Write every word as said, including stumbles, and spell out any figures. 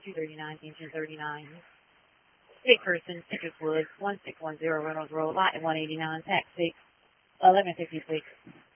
two thirty-nine, engine thirty-nine. Big person, Citrus Woods, one six one zero Reynolds Road, lot one eighty-nine, tax six, eleven fifty-six.